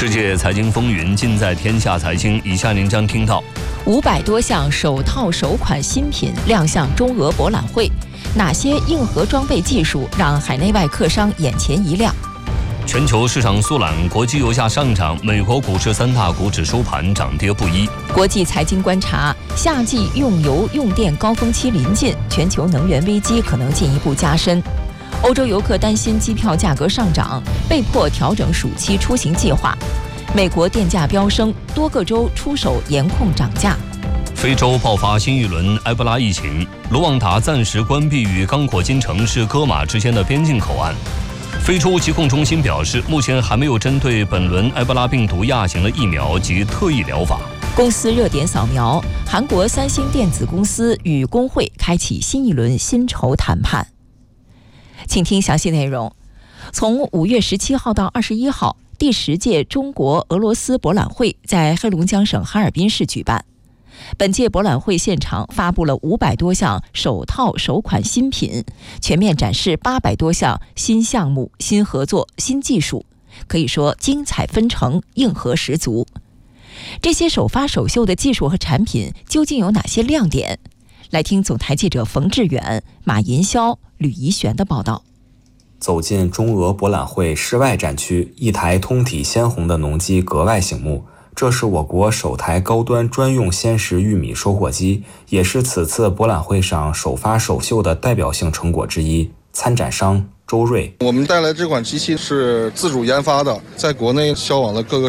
世界财经风云尽在天下财经，以下您将听到 500多项首套首款新品亮相中俄博览会，哪些硬核装备技术让海内外客商眼前一亮？ 全球市场速览，国际油价上涨，美国股市3大股指收盘涨跌不一。 国际财经观察，夏季用油用电高峰期临近，全球能源危机可能进一步加深。欧洲游客担心机票价格上涨，被迫调整暑期出行计划。美国电价飙升，多个州出手严控涨价。 非洲爆发新一轮埃博拉疫情，卢旺达暂时关闭与刚果金城市戈马之间的边境口岸。非洲疾控中心表示，目前还没有针对本轮埃博拉病毒亚型的疫苗及特异疗法。 公司热点扫描，韩国三星电子公司与工会开启新一轮薪酬谈判。请听详细内容。从5月17号到21号，第10届中国俄罗斯博览会在黑龙江省哈尔滨市举办。本届博览会现场发布了500多项首套首款新品，全面展示800多项新项目、新合作、新技术，可以说精彩纷呈，硬核十足。这些首发首秀的技术和产品究竟有哪些亮点？来听总台记者冯志远、马银霄、吕怡璇的报道。 走进中俄博览会室外展区，一台通体鲜红的农机格外醒目。这是我国首台高端专用鲜食玉米收获机，也是此次博览会上首发首秀的代表性成果之一。参展商周瑞， 我们带来这款机器是自主研发的，在国内销往了各个